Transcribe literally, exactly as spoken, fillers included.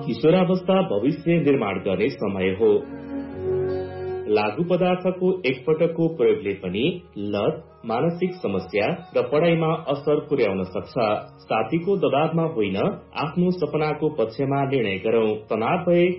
किशोरावस्था भविष्य निर्माण गर्ने समय हो। लागू पदार्थको एकपटकको प्रयोगले पनि लत, मानसिक समस्या र पढाइमा असर पुर्याउन सक्छ। साथीको दबावमा होइन, आफ्नो सपनाको पक्षमा निर्णय गरौं। तनाव भए